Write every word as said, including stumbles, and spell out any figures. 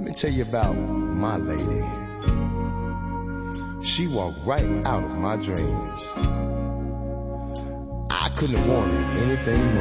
me tell you about my lady. She walked right out of my dreams. I couldn't have wanted anything more.